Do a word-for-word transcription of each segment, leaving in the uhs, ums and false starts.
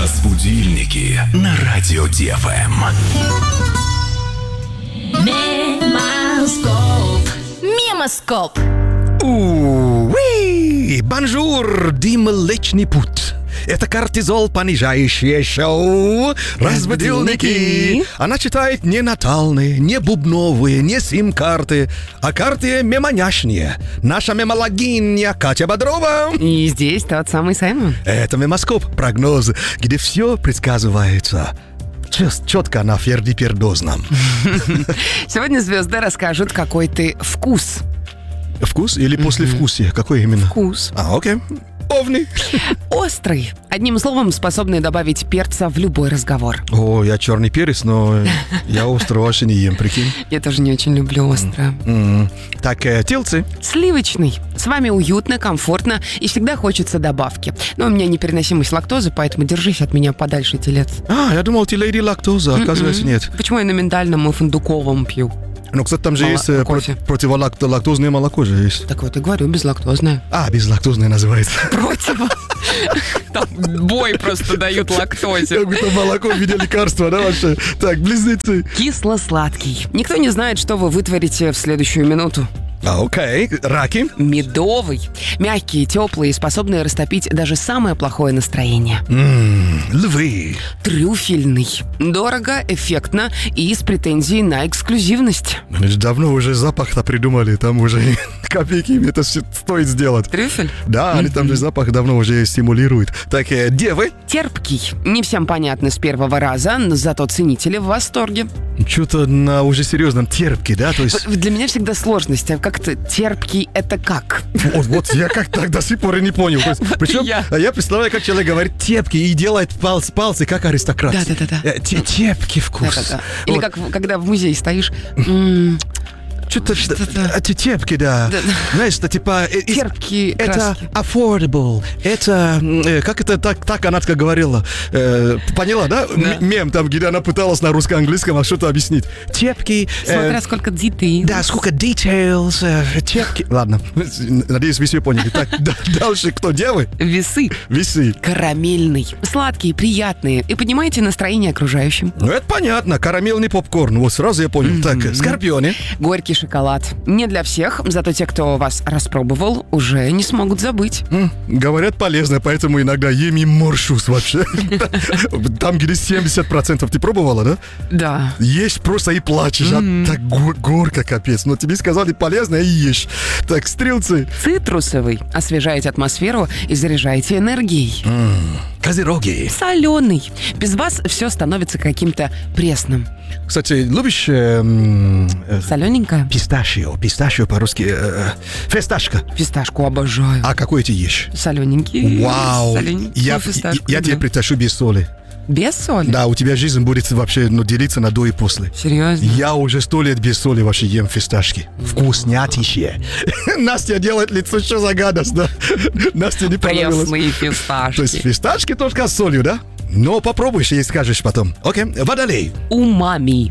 Разбудильники на радио Ди Эф Эм. Мемоскоп. Мемоскоп. Уи! Бонжур, Млечный путь. Это кортизол понижающее шоу «Разбудильники». Она читает не натальные, не бубновые, не сим-карты, а карты мемоняшные. Наша мемологиня Катя Бодрова. И здесь тот самый Саймон. Это мемоскоп, прогноз, где все предсказывается четко на фердипердозном. Сегодня звезды расскажут, какой ты вкус. Вкус или послевкусие? Какой именно? Вкус. А, окей. Овни. Острый. Одним словом, способный добавить перца в любой разговор. О, я черный перец, но я острый вообще не ем, прикинь. Я тоже не очень люблю острое. Mm-hmm. Так, э, телцы. Сливочный. С вами уютно, комфортно и всегда хочется добавки. Но у меня непереносимость лактозы, поэтому держись от меня подальше, телец. А, я думал, ты леди лактоза, оказывается, Mm-mm. нет. Почему я на миндальном и фундуковом пью? Ну, кстати, там же Мало- есть э, кофе. про- противолактозное молоко же есть. Так вот и говорю, безлактозное. А, безлактозное называется. Против. Там бой просто дают лактозе. Как будто молоко в виде лекарства, да, вообще? Так, близнецы. Кисло-сладкий. Никто не знает, что вы вытворите в следующую минуту. А, окей. Раки. Медовый. Мягкие, теплые, способные растопить даже самое плохое настроение. М, Львы. Трюфельный. Дорого, эффектно и с претензией на эксклюзивность. Они же давно уже запах-то придумали, там уже копейки им это всё стоит сделать. Трюфель? Да, они там же запах давно уже стимулируют. Так, э, девы. Терпкий. Не всем понятно с первого раза, но зато ценители в восторге. Что-то на уже серьезном терпкий, да, то есть... Для меня всегда сложность. А как-то терпкий это как? Вот, вот я как так до сих пор и не понял. То есть, причем я. я. я представляю, как человек говорит терпкий и делает палцы, пальцы как аристократ. Да-да-да-да. Э, те- Терпкий вкус. Да-да-да. Или Вот. как в- когда в музее стоишь. м, Что-то, Что-то- это терпкий, да. Да. Знаешь, это типа... э, из- Терпкие Это краски. affordable. Это... э, Как это так, так она так говорила? Э, Поняла, да? М- Мем там, где она пыталась на русско-английском а что-то объяснить. Терпкий... э, Смотря сколько детей. Да, сколько details, э, терпкий... Ладно, надеюсь, вы все поняли. Так, да- дальше кто? Девы? Весы. Весы. Карамельный. Сладкие, приятные. И поднимаете настроение окружающим. Ну, это понятно. Карамельный попкорн. Вот сразу я понял. Так, скорпионы. Горький шоколад. Не для всех, зато те, кто вас распробовал, уже не смогут забыть. М, Говорят, полезно, поэтому иногда ем и морщусь вообще. Там, где семьдесят процентов ты пробовала, да? Да. Ешь просто и плачешь. А так го- горько, капец. Но тебе сказали полезно, и ешь. Так, стрелцы. Цитрусовый. Освежаете атмосферу и заряжаете энергией. Козероги. Соленый. Без вас все становится каким-то пресным. Кстати, любишь э, м, э, Солененько. писташио? Писташио по-русски. э, Фисташка. Фисташку обожаю. А какой ты ешь? Солененький. Вау. Солененький. Я, фисташку я тебе люблю. притащу без соли. Без соли? Да, у тебя жизнь будет вообще ну, делиться на до и после. Серьезно? Я уже сто лет без соли вообще ем фисташки. Вкуснятище. Настя делает лицо, что за гадость, да? Настя не понравилось. Пресные То есть фисташки. фисташки только с солью, да? Но попробуешь и скажешь потом. Окей, водолей. Умами.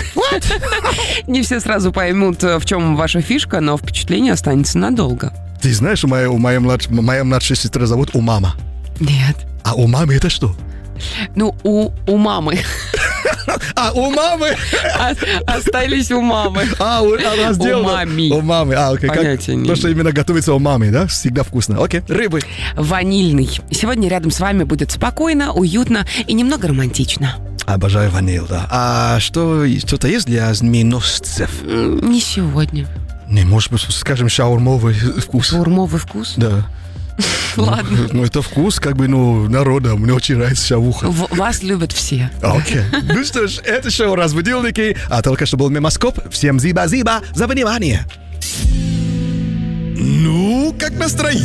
Не все сразу поймут, в чем ваша фишка, но впечатление останется надолго. Ты знаешь, у моей, у моей, младш- моя младшая сестра зовут Умама. Нет. А у мамы это что? Ну, у, у мамы. А, у мамы? А- Остались у мамы. А, у, она сделала. Умами. У мамы. А, окей. Как- Понятия не То, что именно готовится у мамы, да? Всегда вкусно. Окей. Рыбы. Ванильный. Сегодня рядом с вами будет спокойно, уютно и немного романтично. Обожаю ваниль, да. А что, что-то есть для змееносцев? М, Не сегодня. Не, может быть, скажем, шаурмовый вкус. Шаурмовый вкус? Да. Ладно. Ну, это вкус, как бы, ну, народа. Мне очень нравится шавуха. В- Вас любят все. Окей. Ну что ж, это шоу «Разбудильники», а только что был мемоскоп. Всем зиба-зиба за внимание. Ну, как настроение?